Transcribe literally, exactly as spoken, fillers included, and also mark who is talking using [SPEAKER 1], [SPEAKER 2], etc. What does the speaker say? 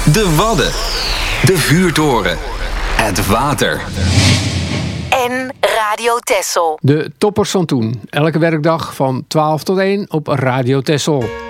[SPEAKER 1] De Wadden. De Vuurtoren. Het water.
[SPEAKER 2] En Radio Texel.
[SPEAKER 3] De toppers van toen. Elke werkdag van twaalf tot één op Radio Texel.